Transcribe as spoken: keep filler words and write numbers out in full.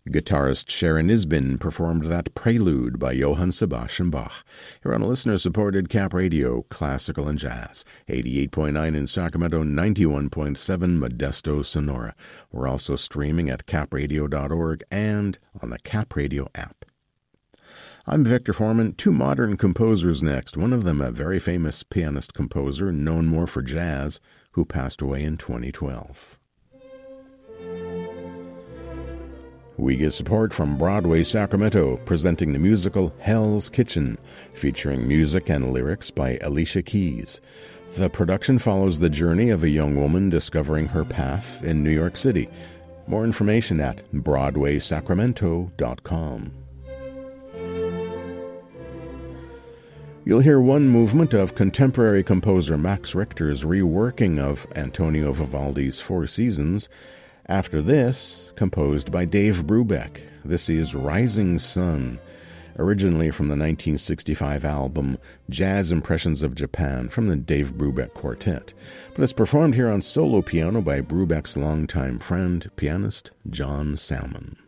Guitarist Sharon Isbin performed that Prelude by Johann Sebastian Bach. Here on a listener-supported Cap Radio, Classical and Jazz, eighty-eight point nine in Sacramento, ninety-one point seven Modesto, Sonora. We're also streaming at cap radio dot org and on the Cap Radio app. I'm Victor Foreman. Two modern composers next. One of them a very famous pianist-composer, known more for jazz, who passed away in twenty twelve. We get support from Broadway Sacramento, presenting the musical Hell's Kitchen, featuring music and lyrics by Alicia Keys. The production follows the journey of a young woman discovering her path in New York City. More information at broadway sacramento dot com. You'll hear one movement of contemporary composer Max Richter's reworking of Antonio Vivaldi's Four Seasons. After this, composed by Dave Brubeck, this is Rising Sun, originally from the nineteen sixty-five album Jazz Impressions of Japan from the Dave Brubeck Quartet, but it's performed here on solo piano by Brubeck's longtime friend, pianist John Salmon.